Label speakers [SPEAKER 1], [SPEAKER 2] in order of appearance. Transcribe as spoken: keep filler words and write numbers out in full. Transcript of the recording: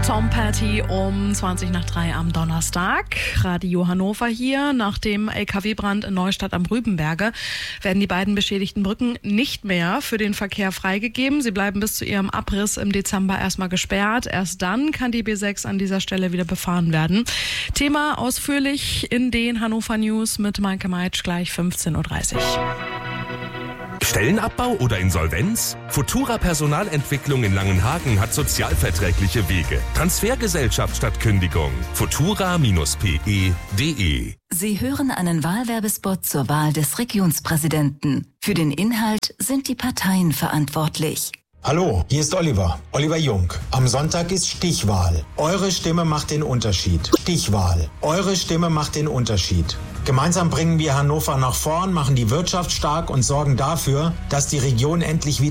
[SPEAKER 1] Tom Petty um zwanzig nach drei am Donnerstag. Radio Hannover hier. Nach dem L K W-Brand in Neustadt am Rübenberge werden die beiden beschädigten Brücken nicht mehr für den Verkehr freigegeben. Sie bleiben bis zu ihrem Abriss im Dezember erstmal gesperrt. Erst dann kann die B sechs an dieser Stelle wieder befahren werden. Thema ausführlich in den Hannover News mit Maike Meitsch gleich fünfzehn Uhr dreißig.
[SPEAKER 2] Stellenabbau oder Insolvenz? Futura Personalentwicklung in Langenhagen hat sozialverträgliche Wege. Transfergesellschaft statt Kündigung. futura P E punkt de.
[SPEAKER 3] Sie hören einen Wahlwerbespot zur Wahl des Regionspräsidenten. Für den Inhalt sind die Parteien verantwortlich.
[SPEAKER 4] Hallo, hier ist Oliver, Oliver Jung. Am Sonntag ist Stichwahl. Eure Stimme macht den Unterschied. Stichwahl. Eure Stimme macht den Unterschied. Gemeinsam bringen wir Hannover nach vorn, machen die Wirtschaft stark und sorgen dafür, dass die Region endlich wieder